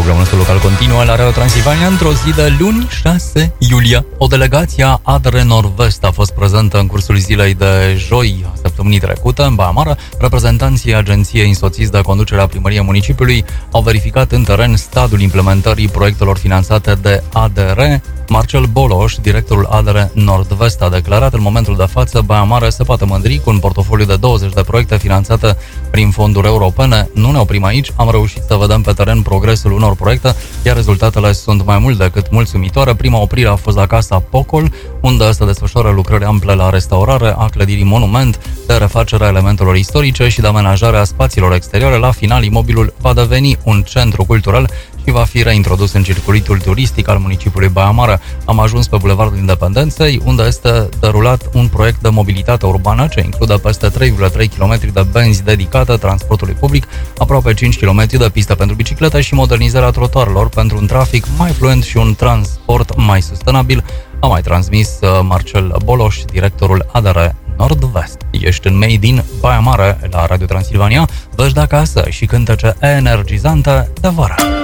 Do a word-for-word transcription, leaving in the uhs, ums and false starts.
Programul nostru local continuă la Radio Transilvania într-o zi de luni, șase iulie. O delegație a A D R Nord-Vest a fost prezentă în cursul zilei de joi săptămânii trecute în Baia Mare. Reprezentanții agenției însoțiți de conducerea primăriei municipiului au verificat în teren stadiul implementării proiectelor finanțate de A D R. Marcel Boloș, directorul A D R Nord-Vest, a declarat: în momentul de față, Baia Mare se poate mândri cu un portofoliu de douăzeci de proiecte finanțate prin fonduri europene. Nu ne oprim aici, am reușit să vedem pe teren progresul unor proiecte, iar rezultatele sunt mai mult decât mulțumitoare. Prima oprire a fost la Casa Pocol, unde se desfășoară lucrări ample la restaurare a clădirii Monument, de refacere a elementelor istorice și de amenajare a spațiilor exterioare. La final, imobilul va deveni un centru cultural și va fi reintrodus în circuitul turistic al municipiului Baia Mare. Am ajuns pe Bulevardul Independenței, unde este derulat un proiect de mobilitate urbană ce include peste trei virgulă trei kilometri de benzi dedicate transportului public, aproape cinci kilometri de piste pentru biciclete și modernizarea trotuarelor pentru un trafic mai fluent și un transport mai sustenabil, a mai transmis Marcel Boloș, directorul A D R Nord-Vest. Ești în Made in Baia Mare la Radio Transilvania, vești de acasă și cântece energizante de vară.